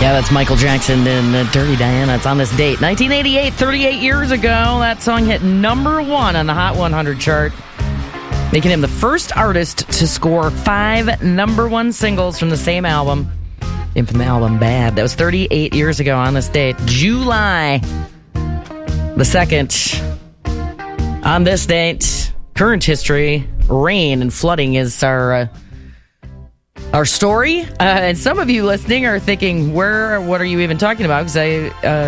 Yeah, that's Michael Jackson and Dirty Diana. It's on this date. 1988, 38 years ago, that song hit number 1 on the Hot 100 chart, making him the first artist to score 5 number 1 singles from the same album, and from the album Bad. That was 38 years ago on this date, July the 2nd. On this date, current history, rain and flooding is our story. And some of you listening are thinking, what are you even talking about? Because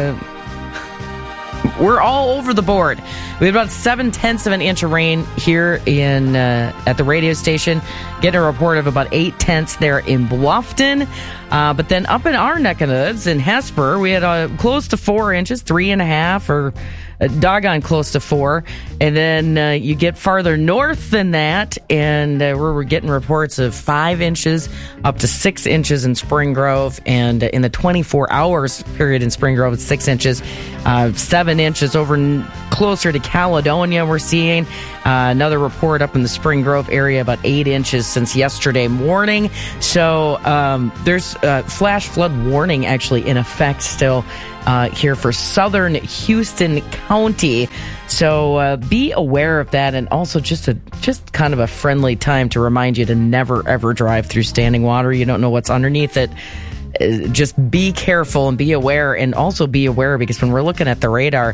we're all over the board. We had about 7/10 of an inch of rain here at the radio station. Getting a report of about 8/10 there in Bluffton. But then up in our neck of the woods in Hesper, we had close to 4 inches, 3.5, or doggone close to 4. And then you get farther north than that, and we're getting reports of 5 inches up to 6 inches in Spring Grove. And in the 24 hours period in Spring Grove, it's 6 inches, 7 inches over closer to Caledonia. We're seeing another report up in the Spring Grove area, about 8 inches since yesterday morning. So there's a flash flood warning actually in effect still here for southern Houston County. So be aware of that, and also just kind of a friendly time to remind you to never ever drive through standing water. You don't know what's underneath it. Just be careful and be aware, and also be aware because when we're looking at the radar,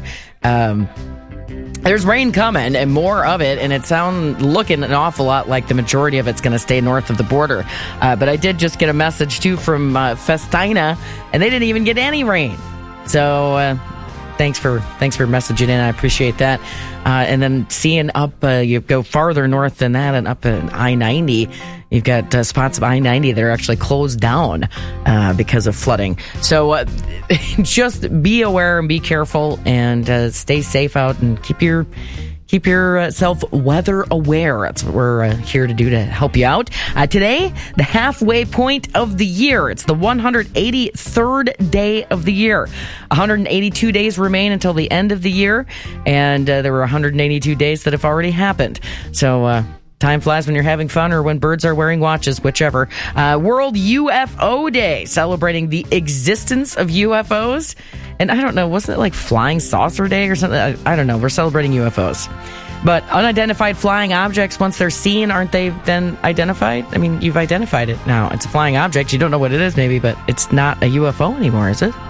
there's rain coming and more of it, and it's looking an awful lot like the majority of it's going to stay north of the border. But I did just get a message too from Festina, and they didn't even get any rain. So thanks for messaging in. I appreciate that. And then seeing up, you go farther north than that, and up in I-90, you've got spots of I-90 that are actually closed down because of flooding. So just be aware and be careful, and stay safe out, and keep yourself weather aware. That's what we're here to do to help you out. Today, the halfway point of the year. It's the 183rd day of the year. 182 days remain until the end of the year, and there were 182 days that have already happened. So time flies when you're having fun, or when birds are wearing watches, whichever. World UFO Day, celebrating the existence of UFOs. And I don't know, wasn't it like Flying Saucer Day or something? I don't know. We're celebrating UFOs. But unidentified flying objects, once they're seen, aren't they then identified? I mean, you've identified it now. It's a flying object. You don't know what it is maybe, but it's not a UFO anymore, is it?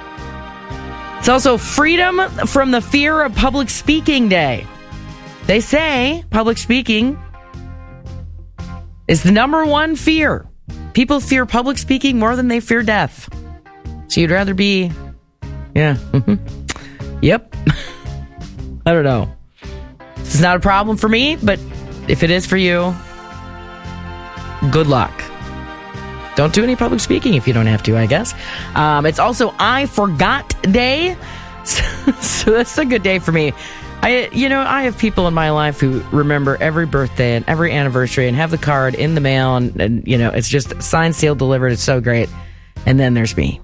It's also Freedom from the Fear of Public Speaking Day. They say public speaking is the number one fear. People fear public speaking more than they fear death. So you'd rather be... Yeah. Yep. I don't know. This is not a problem for me, but if it is for you, good luck. Don't do any public speaking if you don't have to, I guess. It's also I Forgot Day. So that's a good day for me. I have people in my life who remember every birthday and every anniversary and have the card in the mail, and it's just signed, sealed, delivered. It's so great. And then there's me.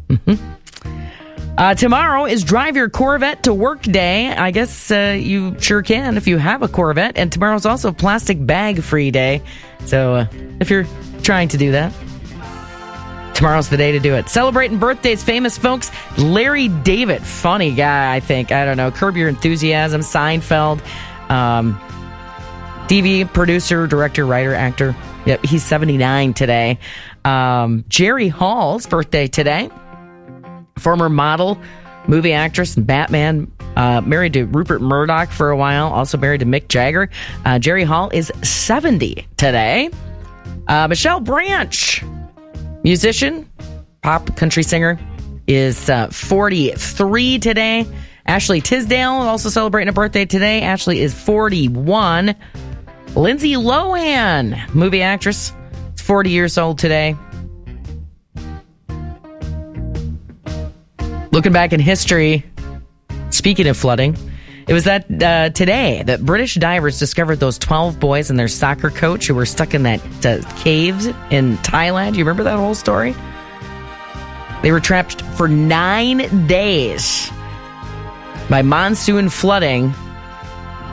Tomorrow is Drive Your Corvette to Work Day. I guess you sure can if you have a Corvette. And tomorrow's also Plastic Bag Free Day. So if you're trying to do that, tomorrow's the day to do it. Celebrating birthdays, famous folks. Larry David, funny guy, I think. I don't know. Curb Your Enthusiasm, Seinfeld. TV producer, director, writer, actor. Yep, he's 79 today. Jerry Hall's birthday today. Former model, movie actress, and Batman. Married to Rupert Murdoch for a while. Also married to Mick Jagger. Jerry Hall is 70 today. Michelle Branch, musician, pop country singer, is 43 today. Ashley Tisdale also celebrating a birthday today. Ashley is 41. Lindsay Lohan, movie actress, is 40 years old today. Looking back in history, speaking of flooding, it was that today that British divers discovered those 12 boys and their soccer coach who were stuck in that caves in Thailand. You remember that whole story? They were trapped for 9 days by monsoon flooding